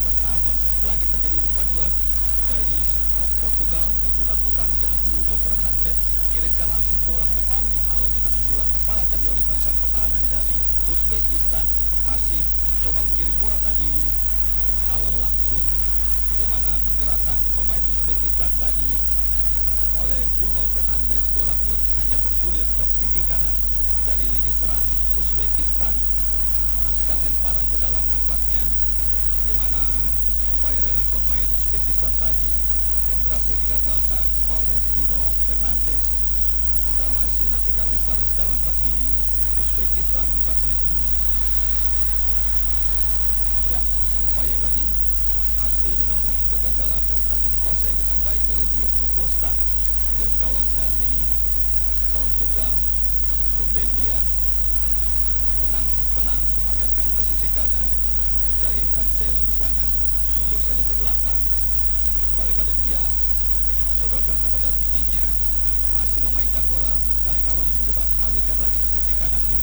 nafas, namun lagi terjadi umpan dua dari Portugal, berputar-putar bagaimana Bruno Fernandes kirimkan langsung bola ke depan, dihalau dengan sundulan kepala tadi oleh barisan pertahanan dari Uzbekistan. Masih mencoba menggiring bola tadi, dihalau langsung bagaimana pergerakan pemain Uzbekistan tadi oleh Bruno Fernandes. Bola pun hanya bergulir ke sisi kanan dari lini serang Uzbekistan. Menghasilkan lemparan ke dalam nampaknya. Bagaimana upaya dari pemain Uzbekistan tadi yang berhasil digagalkan oleh Bruno Fernandes. Kita masih nantikan lemparan ke dalam bagi Uzbekistan nampaknya di upaya tadi masih menemui kegagalan dan berhasil dikuasai dengan baik oleh Diogo Costa, yang gawang dari Portugal. Ruben Dias tenang-tenang alirkan ke sisi kanan, mencari Cancelo di sana, mundur saja ke